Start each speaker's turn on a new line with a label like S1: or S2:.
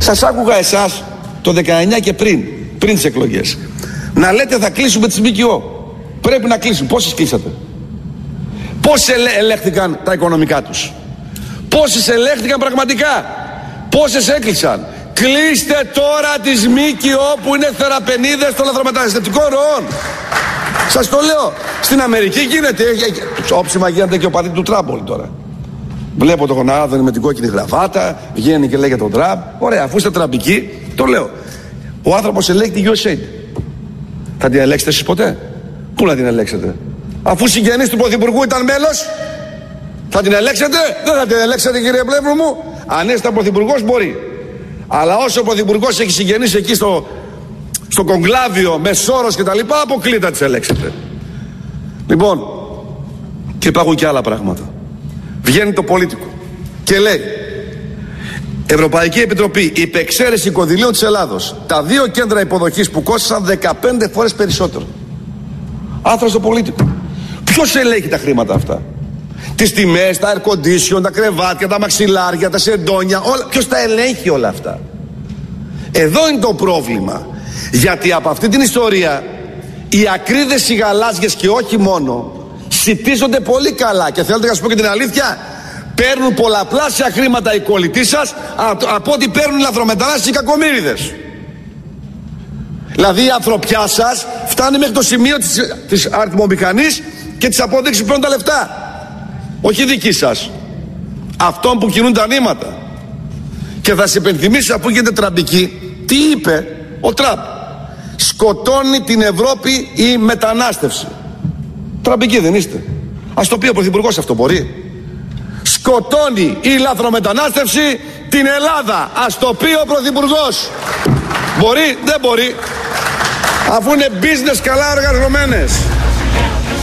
S1: Σας άκουγα εσάς το 19 και πριν τις εκλογές να λέτε θα κλείσουμε τις ΜΚΟ. Πρέπει να κλείσουν. Πόσες κλείσατε? Πόσες ελέγχθηκαν τα οικονομικά τους? Πόσες ελέγχθηκαν πραγματικά? Πόσες έκλεισαν? Κλείστε τώρα τις ΜΚΟ που είναι θεραπενίδες των λαθρομεταναστευτικών ροών. Σας το λέω. Στην Αμερική γίνεται. Όψιμα γίνεται και ο πατήρ του Τραμπ τώρα. Βλέπω τον Γονάδο με την κόκκινη γραβάτα, βγαίνει και λέει για τον Τραμπ. Ωραία, αφού είστε τραμπικοί, το λέω. Ο άνθρωπος ελέγχει τη USAID. Θα την ελέγξετε εσείς ποτέ? Πού να την ελέγξετε? Αφού συγγενής του Πρωθυπουργού ήταν μέλος, θα την ελέγξετε? Δεν θα την ελέγξετε, κύριε Πλεύρου μου. Αν είστε Πρωθυπουργός μπορεί. Αλλά όσο ο Πρωθυπουργός έχει συγγενείς εκεί στο κογκλάβιο με Σόρος και τα λοιπά, αποκλείται να τις ελέγξετε. Λοιπόν, και υπάρχουν και άλλα πράγματα. Βγαίνει το Πολίτικο και λέει: Ευρωπαϊκή Επιτροπή, υπεξαίρεση κονδυλίων της Ελλάδος. Τα 2 κέντρα υποδοχής που κόστησαν 15 φορές περισσότερο. Άρθρο στο Πολίτικο. Ποιος ελέγχει τα χρήματα αυτά? Τις τιμές, τα air condition, τα κρεβάτια, τα μαξιλάρια, τα σεντόνια, όλα. Ποιος τα ελέγχει όλα αυτά? Εδώ είναι το πρόβλημα. Γιατί από αυτή την ιστορία οι ακρίδες οι γαλάζιες και όχι μόνο σιτίζονται πολύ καλά. Και θέλετε να σας πω και την αλήθεια, παίρνουν πολλαπλάσια χρήματα οι κολλητοί σας από ό,τι παίρνουν οι λαθρομετανάστες οι κακομοίριδες. Δηλαδή η ανθρωπιά σας φτάνει μέχρι το σημείο της αριθμομηχανής και της απόδειξης που παίρνουν τα λεφτά. Όχι δική σας, αυτών που κινούν τα νήματα. Και θα σας υπενθυμίσω, αφού γίνεται τραμπική, τι είπε ο Τραμπ? Σκοτώνει την Ευρώπη η μετανάστευση. Τραμπική δεν είστε? Ας το πει ο Πρωθυπουργός αυτό, μπορεί? Σκοτώνει η λαθρομετανάστευση την Ελλάδα. Ας το πει ο Πρωθυπουργός. Μπορεί? Δεν μπορεί. Αφού είναι business καλά οργανωμένες.